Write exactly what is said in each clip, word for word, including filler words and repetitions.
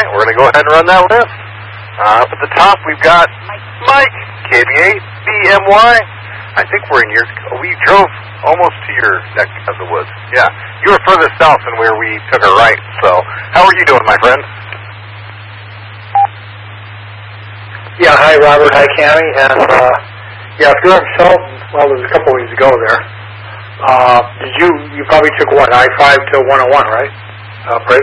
we're going to go ahead and run that list. Uh, up at the top, we've got Mike, K B eight B M Y. I think we're in your, we drove almost to your neck of the woods. Yeah, you were further south than where we took a right. So, how are you doing, my friend? Yeah, hi, Robert. Hi, Cammy. And, uh, yeah, if you're in Shelton, well, there's a couple ways to go there. Uh, did you, you probably took what, I five to one oh one, right? Uh, break?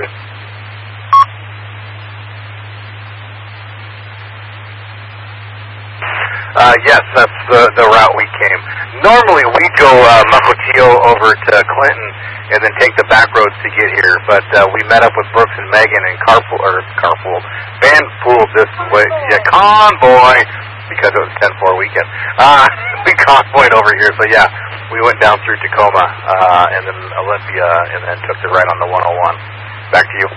Uh, yes, that's the, the route we came. Normally, we'd go uh, Mukilteo over to Clinton and then take the back roads to get here, but uh, we met up with Brooks and Megan and carpool, or carpool, van pooled this way, yeah, convoy, because it was ten four weekend. Uh, we convoyed over here, so yeah, we went down through Tacoma, uh, and then Olympia, and then took the right on the one oh one. Back to you.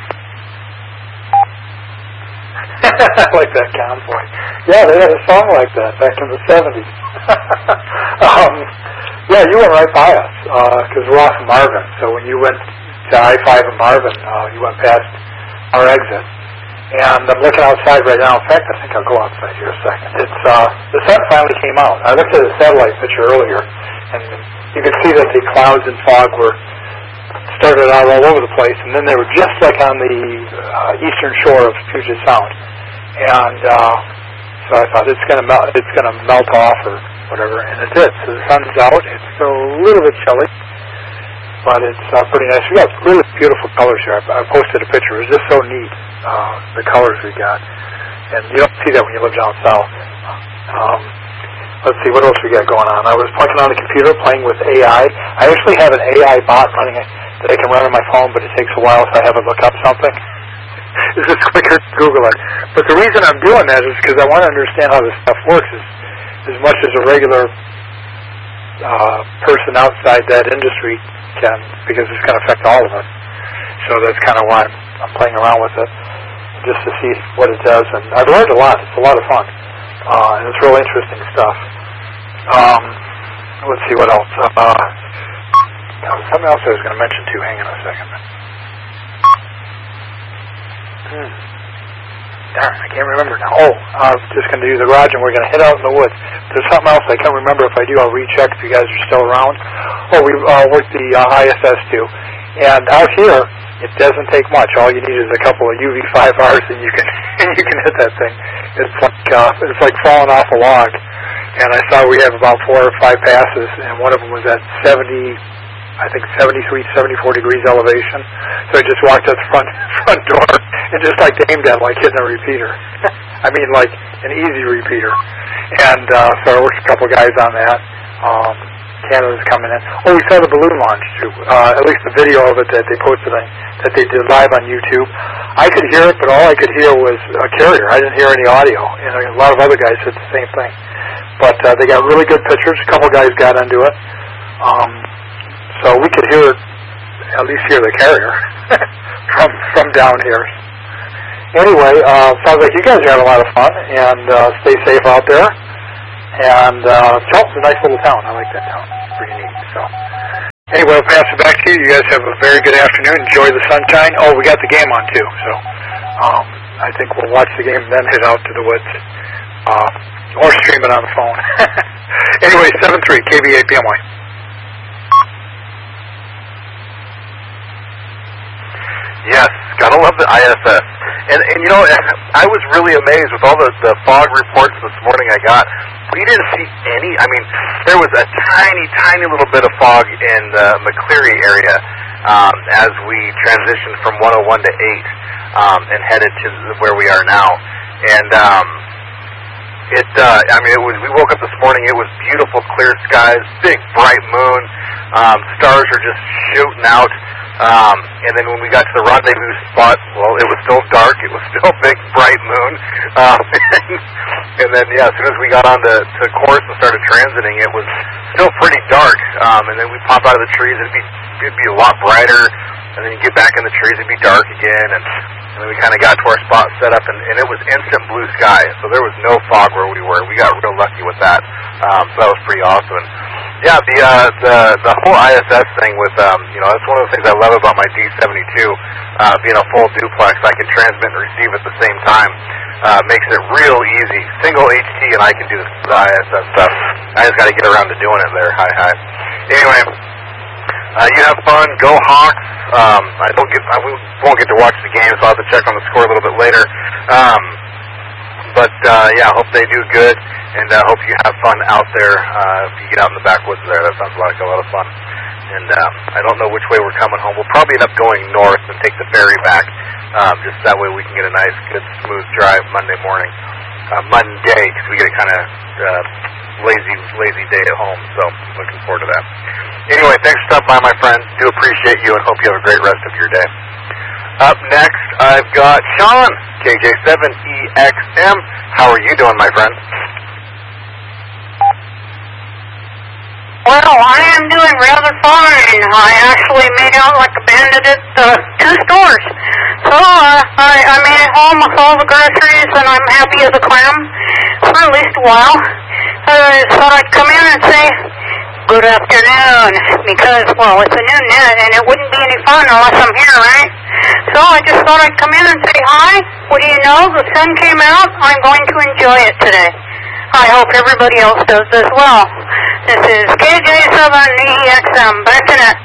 I like that convoy. Yeah, they had a song like that back in the seventies. um, yeah, you went right by us, because uh, we're off of Marvin. So when you went to I five in Marvin, uh, you went past our exit. And I'm looking outside right now. In fact, I think I'll go outside here a second. It's uh, the sun finally came out. I looked at a satellite picture earlier, and you could see that the clouds and fog were started out all over the place, and then they were just like on the uh, eastern shore of Puget Sound. And uh, so I thought it's going to melt. It's going to melt off or whatever, and it did. So the sun's out. It's a little bit chilly, but it's uh, pretty nice. We got really beautiful colors here. I, I posted a picture. It was just so neat, uh, the colors we got, and you don't see that when you live down south. Um, let's see, what else we got going on? I was playing on the computer, playing with A I. I actually have an A I bot running that I can run on my phone, but it takes a while if I have to look up something. It's just quicker to Google it. But the reason I'm doing that is because I want to understand how this stuff works as, as much as a regular uh, person outside that industry can, because it's going to affect all of us. So that's kind of why I'm, I'm playing around with it, just to see what it does. And I've learned a lot. It's a lot of fun. Uh, and it's real interesting stuff. Um, let's see what else. Uh, something else I was going to mention too. Hang on a second. Hmm. Darn, I can't remember now. Oh, I'm just going to do the garage, and we're going to head out in the woods. There's something else I can't remember. If I do, I'll recheck if you guys are still around. Oh, we uh, worked the uh, I S S too. And out here, it doesn't take much. All you need is a couple of U V five Rs, and you can and you can hit that thing. It's like uh, it's like falling off a log. And I saw we have about four or five passes, and one of them was at seventy. I think seventy-three, seventy-four degrees elevation. So I just walked out the front front door and just like aimed at like hitting a repeater. I mean like an easy repeater. And uh, so I worked a couple guys on that. Um, Canada's coming in. Oh, we saw the balloon launch too. Uh, at least the video of it that they posted on, that they did live on YouTube. I could hear it, but all I could hear was a carrier. I didn't hear any audio. And a lot of other guys said the same thing. But uh, they got really good pictures. A couple guys got into it. Um, So we could hear, at least hear the carrier from from down here. Anyway, uh, sounds like you guys are having a lot of fun, and uh, stay safe out there. And uh, Shelton's a nice little town. I like that town. It's pretty neat. So anyway, I'll pass it back to you. You guys have a very good afternoon. Enjoy the sunshine. Oh, we got the game on too. So um, I think we'll watch the game and then head out to the woods, uh, or stream it on the phone. Anyway, seven three K B eight B M Y. Yes, gotta love the I S S. And, and you know, I was really amazed with all the, the fog reports this morning I got. We didn't see any, I mean, there was a tiny, tiny little bit of fog in the McCleary area um, as we transitioned from one oh one to eight um, and headed to where we are now. And um, it, uh, I mean, it was, we woke up this morning, it was beautiful, clear skies, big, bright moon, um, stars were just shooting out. Um, and then when we got to the rendezvous spot, well, it was still dark. It was still big, bright moon. Um, and then, yeah, as soon as we got onto to course and started transiting, it was still pretty dark. Um, and then we pop out of the trees, it'd be it'd be a lot brighter. And then you get back in the trees, it'd be dark again. And, and then we kind of got to our spot set up, and, and it was instant blue sky. So there was no fog where we were. We got real lucky with that. Um, so that was pretty awesome. And Yeah, the uh, the the whole I S S thing with um, you know, that's one of the things I love about my D seventy-two, uh, being a full duplex. I can transmit and receive at the same time. Uh, makes it real easy. Single H T, and I can do the I S S stuff. I just got to get around to doing it there. Hi, hi. Anyway, uh, you have fun. Go Hawks. Um, I don't get. I won't get to watch the game, so I'll have to check on the score a little bit later. Um, but uh, yeah, I hope they do good. And I uh, hope you have fun out there. Uh, if you get out in the backwoods there, that sounds like a lot of fun. And uh, I don't know which way we're coming home. We'll probably end up going north and take the ferry back. Um, just that way we can get a nice, good, smooth drive Monday morning. Uh, Monday, because we get a kind of uh, lazy, lazy day at home. So looking forward to that. Anyway, thanks for stopping by, my friend. Do appreciate you and hope you have a great rest of your day. Up next, I've got Sean, K J seven E X M. How are you doing, my friend? Well, I am doing rather fine. I actually made out like a bandit at uh, two stores. So uh, I, I made it home with all the groceries, and I'm happy as a clam for at least a while. I thought I'd come in and say good afternoon, because, well, it's a new net, and it wouldn't be any fun unless I'm here, right? So I just thought I'd come in and say hi. What do you know? The sun came out. I'm going to enjoy it today. I hope everybody else does as well. This is K J seven E X M. Back to net.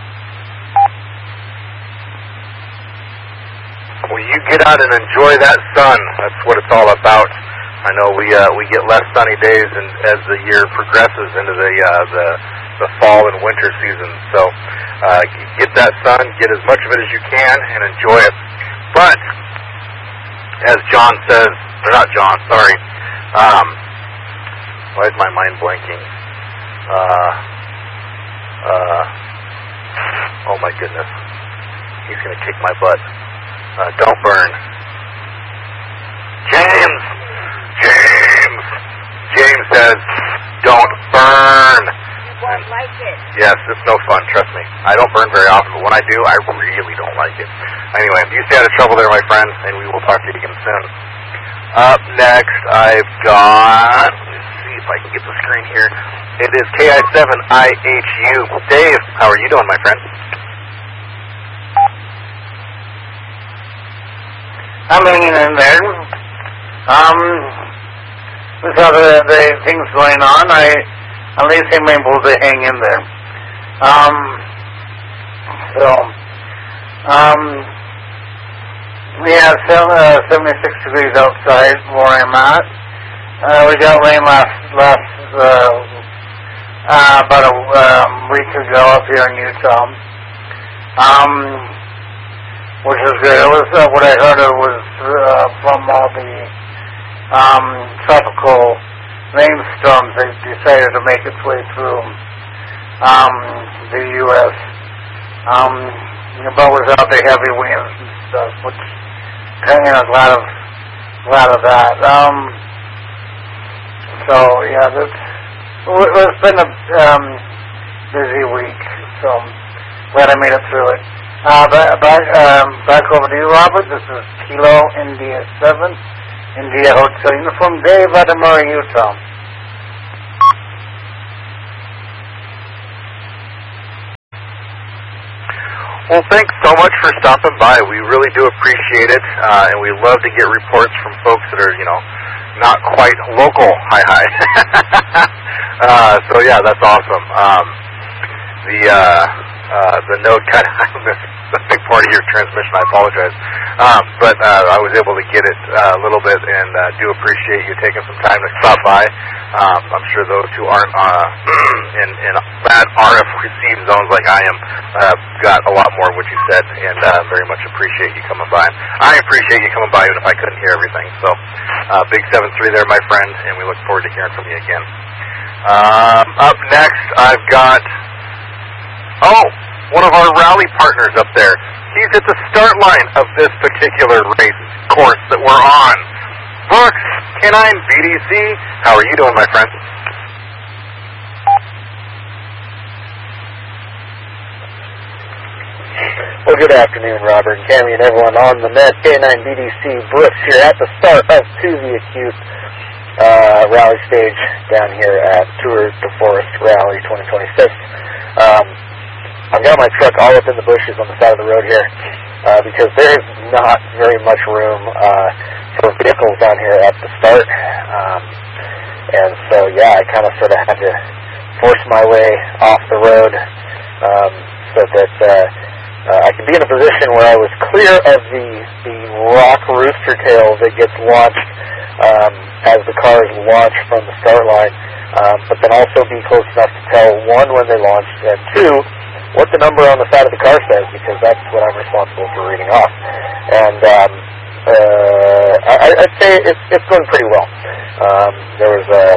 Well, you get out and enjoy that sun. That's what it's all about. I know we uh, we get less sunny days, and as the year progresses into the uh, the the fall and winter season. So uh, get that sun, get as much of it as you can, and enjoy it. But as John says, or not John, sorry. Um, why is my mind blanking? Uh, uh, oh my goodness. He's going to kick my butt. Uh, don't burn. James! James! James says, don't burn! You won't like it. Yes, it's no fun, trust me. I don't burn very often, but when I do, I really don't like it. Anyway, you stay out of trouble there, my friend, and we will talk to you again soon. Up next, I've got... if I can get the screen here. It is K I seven I H U. Dave, how are you doing, my friend? I'm hanging in there. Um, with all the, the things going on, I at least am able to hang in there. Um, so, um, we have uh, seventy-six degrees outside where I'm at. Uh, we got rain last last uh, uh, about a um, week ago up here in Utah, um, which is good. It was uh, what I heard. It was uh, from all the um, tropical rainstorms that decided to make its way through um, the U S Um, but without the heavy winds and stuff, which kind of glad of glad of that. Um, So yeah, that's, it's been a um, busy week. So glad I made it through it. Uh, back back, um, back over to you, Robert. This is Kilo India Seven, India Hotel Uniform, Dave out of Murray, Utah. Well, thanks so much for stopping by. We really do appreciate it, uh, and we love to get reports from folks that are, you know, not quite local. Hi, hi. uh, so yeah, that's awesome. Um, the uh, uh, the node kind of I missed a big part of your transmission. I apologize, um, but uh, I was able to get it uh, a little bit, and uh, do appreciate you taking some time to stop by. Um, I'm sure those who aren't uh, in, in bad R F receive zones like I am uh, got a lot more of what you said, and uh, very much appreciate you coming by. I appreciate you coming by even if I couldn't hear everything. So uh, big seven three there, my friend, and we look forward to hearing from you again. Um, up next, I've got, oh, one of our rally partners up there. He's at the start line of this particular race course that we're on. Brooks, Canine B D C, how are you doing, my friend? Well, good afternoon, Robert and Cammy and everyone on the net. K nine B D C, Brooks here at the start of To the Accused. uh, rally stage down here at Tour de Forest Rally twenty twenty-six. Um, I've got my truck all up in the bushes on the side of the road here uh, because there's not very much room uh, for vehicles down here at the start. Um, and so, yeah, I kind of sort of had to force my way off the road um, so that uh, uh, I could be in a position where I was clear of the, the rock rooster tail that gets launched um, as the cars launch from the start line, um, but then also be close enough to tell, one, when they launched, and two, what the number on the side of the car says, because that's what I'm responsible for reading off. And um, uh, I, I'd say it's, it's going pretty well. Um, there was a,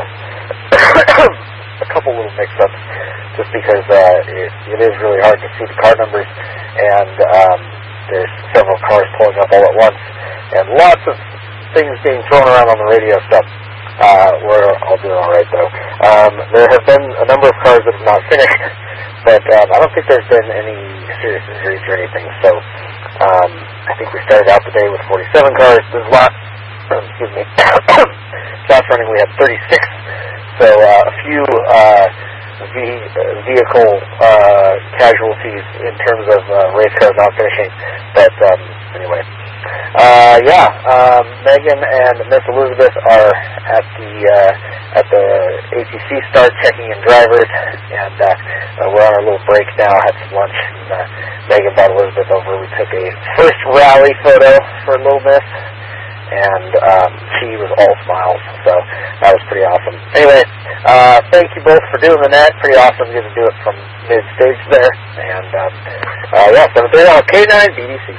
a couple little mix-ups, just because uh, it, it is really hard to see the car numbers, and um, there's several cars pulling up all at once, and lots of things being thrown around on the radio stuff. Uh, we're all doing all right, though. Um, there have been a number of cars that have not finished, but um, I don't think there's been any serious injuries or anything. So um, I think we started out the day with forty-seven cars. This last, excuse me, last running we had thirty-six. So uh, a few uh, ve- vehicle uh, casualties in terms of uh, race cars not finishing. But um, anyway. Uh, yeah, um, Megan and Miss Elizabeth are at the uh, at the A T C start checking in drivers, and uh, uh, we're on our little break now. Had some lunch, and uh, Megan brought Elizabeth over. We took a first rally photo for Little Miss, and um, she was all smiles, so that was pretty awesome. Anyway, uh, thank you both for doing the net. Pretty awesome. Get to do it from mid stage there, and um, uh, yeah, seven thirty on K nine B D C.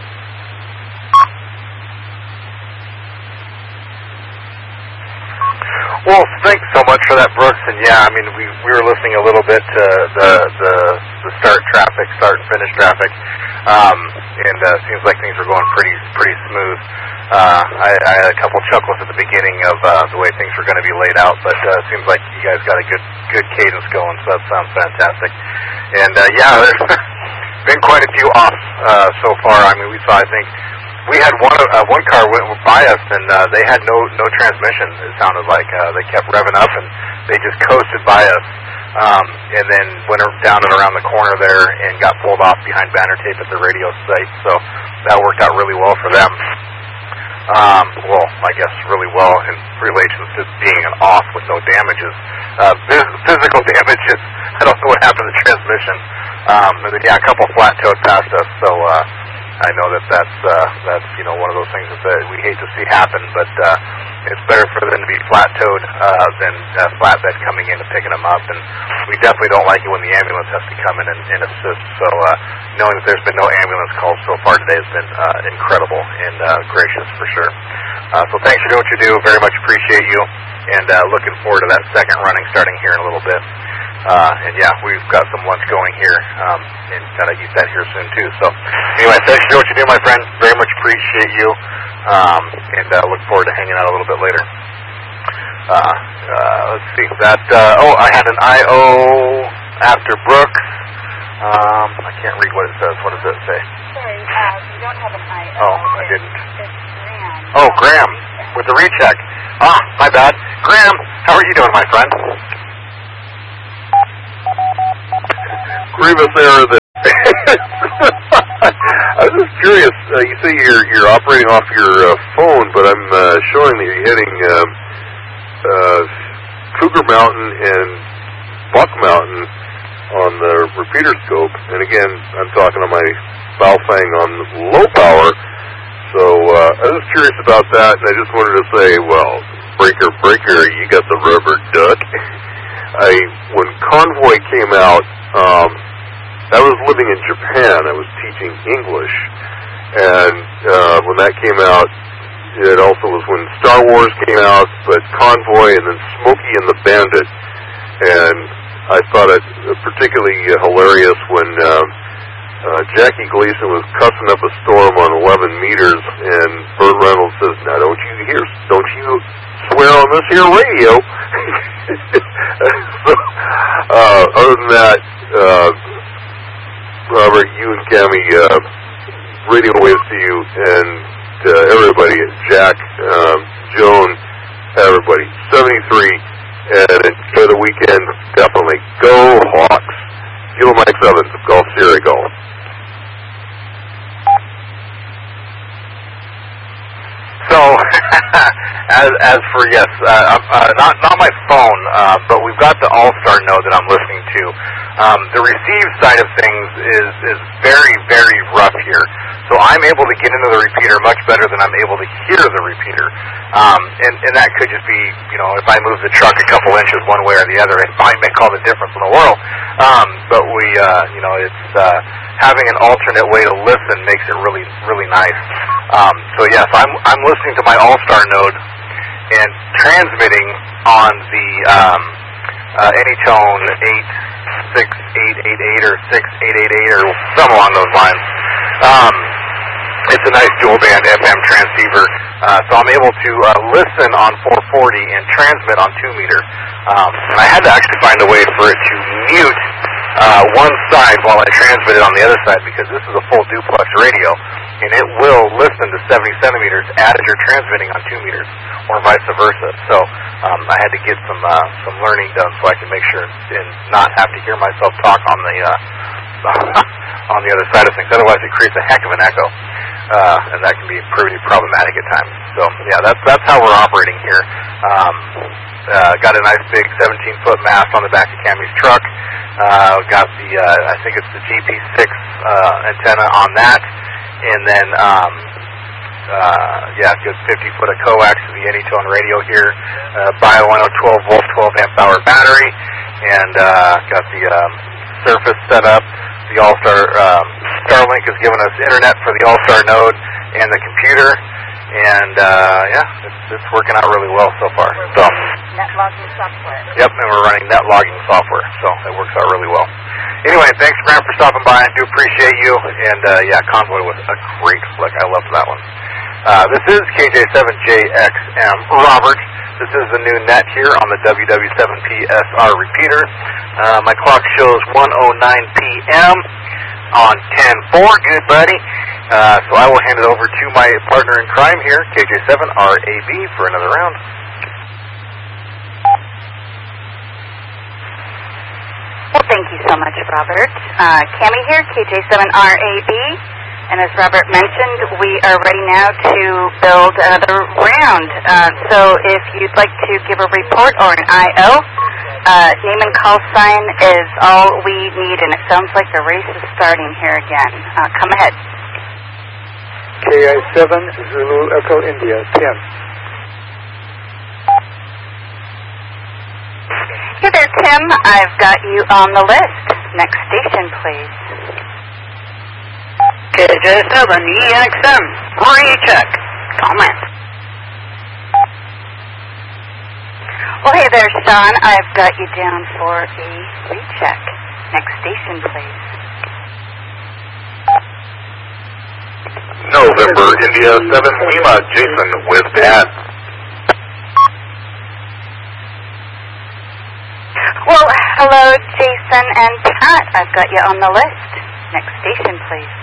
Well, thanks so much for that, Brooks. And yeah, I mean, we we were listening a little bit to the the, the start traffic, start and finish traffic, um, and uh, seems like things were going pretty pretty smooth. Uh, I, I had a couple chuckles at the beginning of uh, the way things were going to be laid out, but uh, it seems like you guys got a good good cadence going, so that sounds fantastic. And uh, yeah, there's been quite a few offs uh, so far. I mean, we saw, I think. We had one uh, one car went by us, and uh, they had no no transmission. It sounded like uh, they kept revving up, and they just coasted by us, um, and then went down and around the corner there and got pulled off behind banner tape at the radio site. So that worked out really well for them. Um, well, I guess really well in relation to being an off with no damages, uh, physical damages. I don't know what happened to the transmission. Um, and then, yeah, a couple flat toed past us. So. Uh, I know that that's, uh, that's, you know, one of those things that we hate to see happen, but uh, it's better for them to be flat-toed uh, than uh, flatbed coming in and picking them up, and we definitely don't like it when the ambulance has to come in and, and assist, so uh, knowing that there's been no ambulance calls so far today has been uh, incredible and uh, gracious for sure. Uh, so thanks for doing what you do, very much appreciate you, and uh, looking forward to that second running starting here in a little bit. Uh, and yeah, we've got some lunch going here, um, and gotta eat that here soon too. So, anyway, thanks for what you do, my friend. Very much appreciate you, um, and uh, look forward to hanging out a little bit later. Uh, uh, let's see that. Uh, oh, I had an I O after Brooks. Um, I can't read what it says. What does it say? Sorry, uh, you don't have an I O. Oh, I didn't. It's Graham. Oh, Graham with the recheck. Ah, my bad. Graham, how are you doing, my friend? Grievous error there. I was just curious. Uh, you say you're you're operating off your uh, phone, but I'm uh, showing that you're hitting um, uh, Cougar Mountain and Buck Mountain on the repeater scope. And again, I'm talking on my Baofeng on low power. So uh, I was curious about that, and I just wanted to say, well, breaker, breaker, you got the rubber duck. I when Convoy came out. Um, I was living in Japan. I was teaching English, and uh, when that came out, it also was when Star Wars came out, but Convoy and then Smokey and the Bandit. And I thought it particularly uh, hilarious when um, uh, Jackie Gleason was cussing up a storm on eleven meters, and Burt Reynolds says, "Now don't you hear? Don't you swear on this here radio?" so, uh, other than that. Uh, Robert, you and Cammie, uh, radio waves to you, and uh, everybody, Jack, um, Joan, everybody. seventy-three, and enjoy the weekend. Definitely. Go Hawks. Kilo Mike seven, Golf Sierra Golf. So, as as for yes, uh, uh, not not my phone, uh, but we've got the All-Star node that I'm listening to. Um, the receive side of things is is very very rough here, so I'm able to get into the repeater much better than I'm able to hear the repeater, um, and and that could just be, you know, if I move the truck a couple inches one way or the other, it might make all the difference in the world. Um, but we, uh, you know, it's uh, having an alternate way to listen makes it really really nice. Um, so yes, I'm I'm listening to my All-Star node and transmitting on the um, uh, Anytone eight six eight eight eight or six eight eight eight or something along those lines. Um, it's a nice dual band F M transceiver, uh, so I'm able to uh, listen on four forty and transmit on two meter. Um, and I had to actually find a way for it to mute uh, one side while I transmitted on the other side, because this is a full duplex radio, and it will listen to seventy centimeters as you're transmitting on two meters, or vice versa. So um, I had to get some uh, some learning done so I can make sure and not have to hear myself talk on the uh, on the other side of things. Otherwise, it creates a heck of an echo, uh, and that can be pretty problematic at times. So yeah, that's that's how we're operating here. Um, uh, got a nice big seventeen foot mast on the back of Cammy's truck. Uh, got the uh, I think it's the G P six uh, antenna on that. And then, um, uh, yeah, good fifty foot of coax to the Anytone radio here. Uh, BioEno twelve volt, twelve amp hour battery. And, uh, got the, um, Surface set up. The All-Star, um, Starlink has given us internet for the All-Star node and the computer. And, uh, yeah, it's, it's working out really well so far. So, net logging software. Yep, and we're running net logging software. So it works out really well. Anyway, thanks, Grant, for stopping by. I do appreciate you. And, uh, yeah, Convoy was a great flick. I loved that one. Uh, this is K J seven J X M Robert. This is the new net here on the W W seven P S R repeater. Uh, my clock shows one oh nine p m on ten four. Good, buddy. Uh, so I will hand it over to my partner in crime here, K J seven R A B, for another round. Well, thank you so much, Robert. Uh, Cammy here, K J seven R A B. And as Robert mentioned, we are ready now to build another round. Uh, so if you'd like to give a report or an I O, uh, name and call sign is all we need. And it sounds like the race is starting here again. Uh, come ahead. K I seven, Zulu Echo India, Tim. Hey there, Tim. I've got you on the list. Next station, please. K J seven E X M, recheck. Comment. Well, hey there, Sean. I've got you down for a recheck. Next station, please. November, India seven Lima, Jason with Pat. Well, hello, Jason and Pat. I've got you on the list. Next station, please.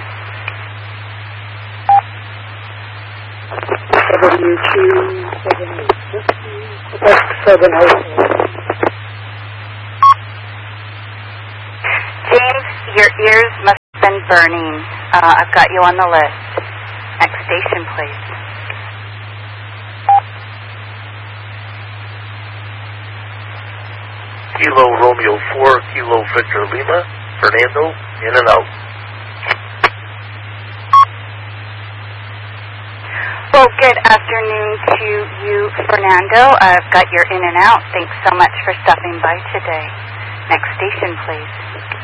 W Q seven X seven oh four. James, your ears must have been burning. Uh, I've got you on the list. Next station, please. Kilo Romeo four, Kilo Victor Lima, Fernando, in and out. Well, good afternoon to you, Fernando. I've got your in and out. Thanks so much for stopping by today. Next station, please.